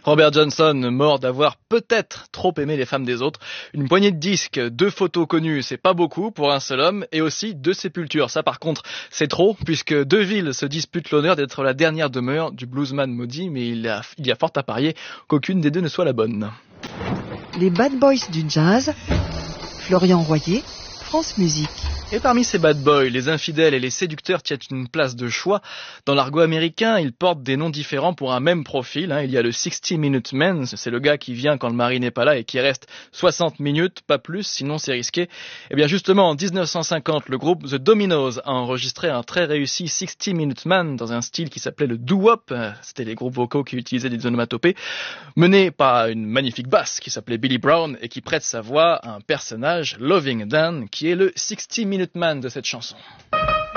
Robert Johnson, mort d'avoir peut-être trop aimé les femmes des autres. Une poignée de disques, 2 photos connues, c'est pas beaucoup pour un seul homme, et aussi 2 sépultures. Ça par contre, c'est trop, puisque 2 villes se disputent l'honneur d'être la dernière demeure du bluesman maudit, mais il y a fort à parier qu'aucune des 2 ne soit la bonne. Les Bad Boys du jazz, Florian Royer, France Musique. Et parmi ces bad boys, les infidèles et les séducteurs tiennent une place de choix. Dans l'argot américain, ils portent des noms différents pour un même profil. Il y a le 60 Minute Man, c'est le gars qui vient quand le mari n'est pas là et qui reste 60 minutes, pas plus, sinon c'est risqué. Et bien justement, en 1950, le groupe The Dominos a enregistré un très réussi 60 Minute Man dans un style qui s'appelait le doo-wop. C'était les groupes vocaux qui utilisaient des onomatopées, mené par une magnifique basse qui s'appelait Billy Brown et qui prête sa voix à un personnage, Loving Dan, qui est le 60 Minute Man de cette chanson.